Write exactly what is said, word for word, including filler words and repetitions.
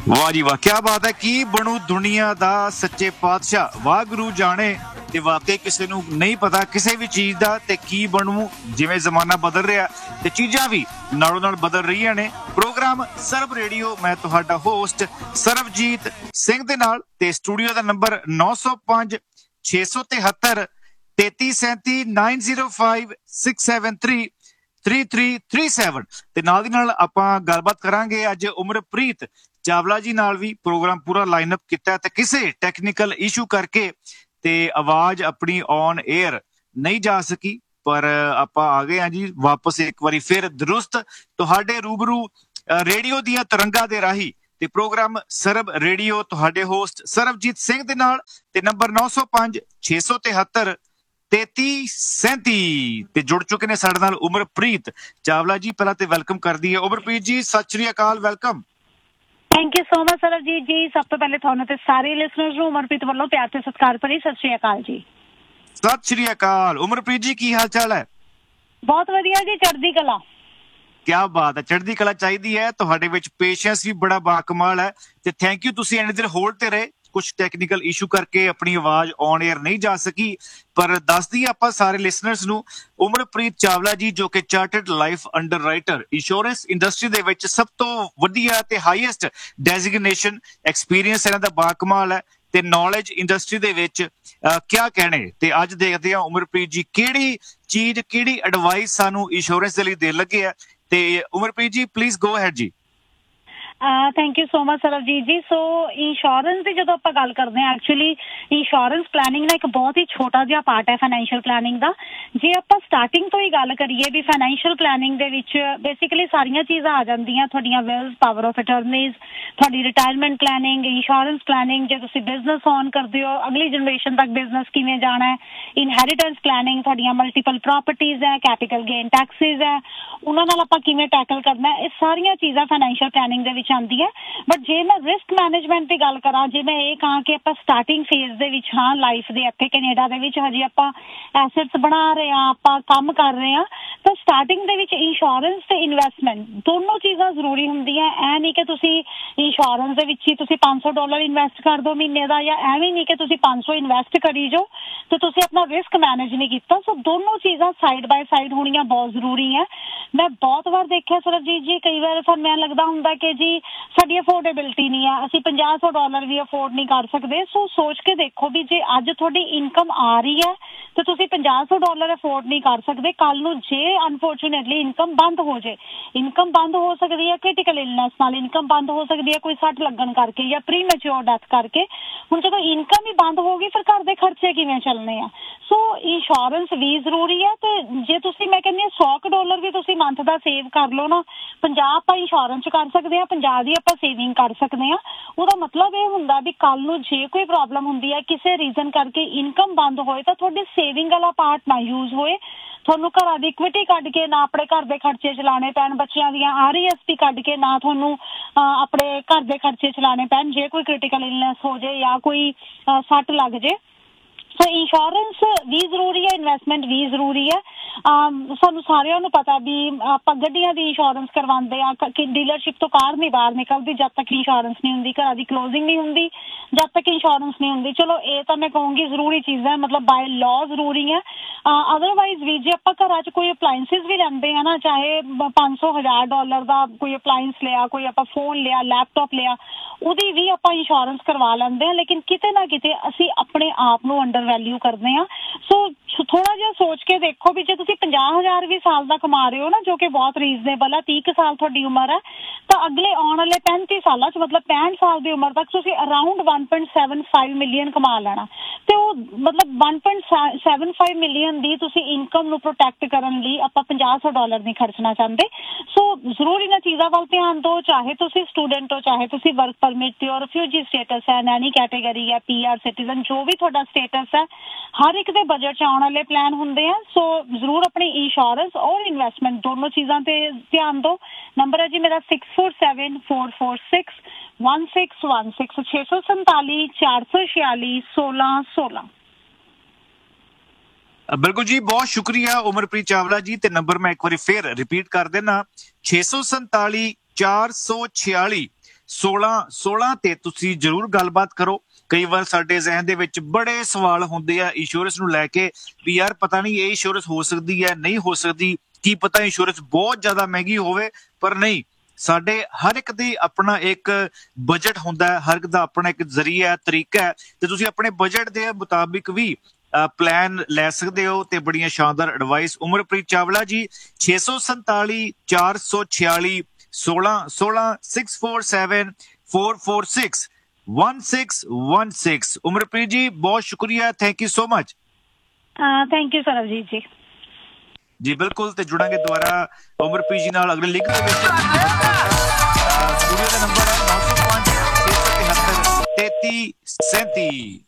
वाह जी वाह, क्या बात है। की बनू दुनिया दा सच्चे पातशाह, वाहगुरू जाने। ते वाकई किसी नूं नहीं पता किसी भी चीज दा ते की बनू। जिवें जमाना बदल रहा ते चीज़ां भी नालों नाल बदल रही ने। प्रोग्राम सरब रेडियो, मैं तुहाडा होस्ट सरबजीत सिंह दे नाल ते स्टूडियो दा नंबर नौ सौ पांच छे सौ तिहत्तर तेती सैंती nine zero five six seven three three three three seven. ते नाल दी नाल आपां गलबात करांगे अज उमरप्रीत चावला जी नाल भी। प्रोग्राम पूरा लाइनअप किया ते किसी टैक्नीकल इशू करके ते आवाज अपनी ऑन एयर नहीं जा सकी, पर आपां आ गए हैं जी वापस एक बारी फिर दुरुस्त तुहाडे रूबरू रेडियो दियां तरंगां दे राही। ते प्रोग्राम सरब रेडियो तुहाडे होस्ट सरबजीत सिंह दे नाल ते नंबर नौ सौ पांच छे सौ तिहत्तर तेती सैंती ते जुड़ चुके ने साडे नाल उमरप्रीत चावला जी। पहला ते वेलकम कर दी है उमरप्रीत जी, सत श्री अकाल, welcome. Thank you so much Sarabjit जी। सब तो पहले थानू ते सारे लिसनर्स नूं उमरप्रीत वल्लों प्यार ते सत्कार भरी सत श्री अकाल जी। सत श्री अकाल उमरप्रीत जी, की हाल चाल है? बहुत वधिया जी, चढ़दी कला। क्या बात है, चढ़दी कला चाहिदी है। तुहाडे विच पेशेंस भी बड़ा बाकमाल है ते थैंक यू, तुसीं इन्ने देर होल्ड ते रहे। कुछ टैक्नीकल इशू करके अपनी आवाज ऑन एयर नहीं जा सकी, पर दस दी आपां सारे लिसनर्स नूं उमरप्रीत चावला जी जो कि chartered life under writer insurance industry दे विच सब तो वधिया ते हाईएस्ट डेजिग्नेशन एक्सपीरियंस इन्हां दा बाकमाल है ते नॉलेज इंडस्ट्री दे विच क्या कहने। ते अज देखदे हां उमरप्रीत जी किहड़ी चीज किहड़ी एडवाइस सानू इंश्योरेंस दे लई देण लगे आ। ते उमरप्रीत जी please go ahead ji. Thank you so much Sarabjit ji. So insurance की जो आप गल करते हैं, एक्चुअली इंश्योरेंस प्लैनिंग का एक बहुत ही छोटा जिहा पार्ट है फाइनैंशियल प्लैनिंग का। जे आप स्टार्टिंग तो ही गल करिए भी financial planning they which basically सारियां चीज़ां आ जांदियां, तुहाडीआं विल्स, पावर ऑफ अटर्नीज, तुहाडी रिटायरमेंट प्लैनिंग, इंश्योरेंस प्लैनिंग, जे तुसीं बिजनेस ऑन करदे हो अगली जनरेशन तक बिजनेस किवें जाना है, इनहेरिटेंस प्लैनिंग, तुहाडीआं मल्टीपल प्रॉपर्टीज है, कैपिटल गेन टैक्सिस है, उन्हां नाल आपां किवें टैकल करना है, ये सारियां चीज़ां फाइनैंशियल प्लैनिंग दे विच आंदी है। बट जे मैं रिस्क मैनेजमेंट की गल करा, जे मैं ये कहा कि आप स्टार्टिंग फेज दे विच हाँ लाइफ दे इत्थे कनेडा दे विच हजे आप एसेट्स बना रहे हैं, आप काम कर रहे हैं, तो स्टार्टिंग दे विच इंश्योरेंस ते इन्वेस्टमेंट दोनों चीज़ां जरूरी हुंदियां। ऐ नहीं कि तुसी इंश्योरेंस दे विच ही तुसी पांच सौ डॉलर इन्वेस्ट कर दो महीने का, या एवं नहीं कि तुसी पांच सौ इन्वेस्ट करी जो तो तुसी अपना रिस्क मैनेज नहीं किया। सो दोनों चीज़ां साइड बाय साइड होनियां बहुत जरूरी है। मैं बहुत बार देखा सरबजीत जी, कई बार मैं लगता हुंदा कि जी साडी अफोर्डेबिलिटी नहीं है, असीं पचास सौ डॉलर भी अफोर्ड नहीं कर सकते। सो सोच के देखो भी जे अज तुहाडी इनकम आ रही है तो तुसीं पचास सौ डॉलर अफोर्ड नहीं कर सकते, कल नूं जे अनफॉर्चुनेटली इनकम बंद हो जाए, इनकम बंद हो सकती है क्रिटिकल इलनेस नाल, इनकम बंद हो सकती है कोई सट लगन करके या प्री मैच्योर डेथ करके। हुण जदों इनकम ही बंद होगी फिर घर दे खर्चे किवें चलने आ। सो इंश्योरेंस भी जरूरी है। तो जे तुसीं मैं कहंदी सौ डॉलर भी तुसीं मंथ दा सेव कर लो ना, पंजाह आपां इंश्योरेंस कर सकते हैं, पंजाह दी आपां सेविंग कर सकते हैं। ਉਹਦਾ मतलब ਇਹ ਹੁੰਦਾ ਵੀ ਕੱਲ ਨੂੰ ਜੇ ਕੋਈ ਪ੍ਰੋਬਲਮ ਹੁੰਦੀ ਹੈ ਕਿਸੇ ਰੀਜ਼ਨ ਕਰਕੇ ਇਨਕਮ ਬੰਦ ਹੋਏ ਤਾਂ ਤੁਹਾਡੀ ਸੇਵਿੰਗ ਵਾਲਾ ਪਾਰਟ ਨਾ ਯੂਜ਼ ਹੋਏ, ਤੁਹਾਨੂੰ ਘਰਾਂ ਦੀ ਇਕਵਿਟੀ ਕੱਢ ਕੇ ਨਾ ਆਪਣੇ ਘਰ ਦੇ ਖਰਚੇ ਚਲਾਣੇ ਪੈਣ, ਬੱਚਿਆਂ ਦੀਆਂ ਆਰ ਈ ਐਸ ਪੀ ਕੱਢ ਕੇ ਨਾ ਤੁਹਾਨੂੰ ਆਪਣੇ ਘਰ ਦੇ ਖਰਚੇ ਚਲਾਣੇ ਪੈਣ ਜੇ ਕੋਈ ਕ੍ਰਿਟੀਕਲ ਇਲਨੈਸ ਹੋ ਜਾਏ ਜਾਂ ਕੋਈ ਸੱਟ ਲੱਗ ਜੇ। सो इंश्योरेंस भी जरूरी है, इन्वेस्टमेंट भी जरूरी है। सानू सारिਆਂ ਨੂੰ पता भी ਆਪਾਂ ਗੱਡੀਆਂ ਦੀ इंश्योरेंस करवाते हैं कि डीलरशिप तो कार नहीं बाहर निकलती जब तक इंश्योरेंस नहीं होंगी, घर की क्लोजिंग नहीं होंगी जब तक इंश्योरेंस नहीं होंगी। चलो ये तो मैं कहूँगी जरूरी चीज़ है, मतलब बाय लॉ जरूरी है। अदरवाइज भी जे आप घर च कोई अपलाइंसिस भी लेंदे हैं ना, चाहे पाँच सौ हज़ार डॉलर का कोई अपलाइंस लिया, कोई आप फोन लिया, लैपटॉप लिया, ਉਹਦੀ भी आप इंश्योरेंस करवा लेंदे हैं, लेकिन किते ना किते असी अपने आप ਨੂੰ अंडर वैल्यू करते हैं। सो थोड़ा जिहा सोच के देखो भी जे तुसीं पचास हज़ार भी साल का कमा रहे हो ना, जो कि बहुत रीजनेबल है, तीस साल तुहाडी उम्र है, तो अगले आने वाले पैंती सालों च मतलब पैंठ साल की उम्र तक तुसीं around one point seven five million कमा लेना। तो मतलब one point seven five million की तुसीं इनकम नूं प्रोटैक्ट करन लई आपां पचास सौ डॉलर नहीं खर्चना चाहते। सो जरूर इन्हां चीज़ां वल ध्यान दो, चाहे तुसीं स्टूडेंट हो, चाहे तुसीं वर्क परमिट ते हो, रिफ्यूजी स्टेटस है, नैनी कैटेगरी है, पी आर सिटीजन, जो भी तुहाडा स्टेटस है, हर एक दे बजट च आने वाले प्लान होंदे हैं। सो जरूर अपनी इंश्योरेंस और इन्वेस्टमेंट दोनों चीज़ों ते ध्यान दो। नंबर है जी मेरा six four seven four four six one six one six छे सौ संताली चार सौ छियाली सोलह सोलह। बिल्कुल जी, बहुत शुक्रिया उमरप्रीत चावला जी। ते नंबर मैं एक बार फिर रिपीट कर देना, छे सौ संताली चार सौ छियाली सोलह सोलह ਤੇ ਤੁਸੀਂ ਜ਼ਰੂਰ ਗੱਲਬਾਤ ਕਰੋ। ਕਈ ਵਾਰ ਸਾਡੇ ਜ਼ਿਹਨ ਦੇ ਵਿੱਚ ਬੜੇ ਸਵਾਲ ਹੁੰਦੇ ਆ ਇੰਸ਼ੋਰੈਂਸ ਨੂੰ ਲੈ ਕੇ ਵੀ ਯਾਰ ਪਤਾ ਨਹੀਂ ਇਹ ਇੰਸ਼ੋਰੈਂਸ ਹੋ ਸਕਦੀ ਹੈ ਨਹੀਂ ਹੋ ਸਕਦੀ, ਕੀ ਪਤਾ ਇੰਸ਼ੋਰੈਂਸ ਬਹੁਤ ਜ਼ਿਆਦਾ ਮਹਿੰਗੀ ਹੋਵੇ। ਪਰ ਨਹੀਂ, ਸਾਡੇ ਹਰ ਇੱਕ ਦੀ ਆਪਣਾ ਇੱਕ ਬਜਟ ਹੁੰਦਾ ਹੈ, ਹਰ ਇੱਕ ਦਾ ਆਪਣਾ ਇੱਕ ਜ਼ਰੀਆ ਹੈ, ਤਰੀਕਾ ਹੈ, ਤੇ ਤੁਸੀਂ ਆਪਣੇ ਬਜਟ ਦੇ ਮੁਤਾਬਿਕ ਵੀ ਪਲਾਨ ਲੈ ਸਕਦੇ ਹੋ। ਤੇ ਬੜੀਆਂ ਸ਼ਾਨਦਾਰ ਐਡਵਾਈਸ ਉਮਰਪ੍ਰੀਤ ਚਾਵਲਾ ਜੀ, ਛੇ ਸੌ ਸੰਤਾਲੀ ਚਾਰ ਸੌ ਛਿਆਲੀ सोलह सोलह six four seven four four six one six one six. उमरप्रीत जी बहुत शुक्रिया, thank you so much. Thank you Sarabjit जी। जी बिल्कुल, ते जुड़ांगे दोबारा उमरप्रीत जी नाल अगले लिंक दे विच। स्टूडियो का नंबर है नौ सौ पांच छे सौ तिहत्तर तैंती सैंती।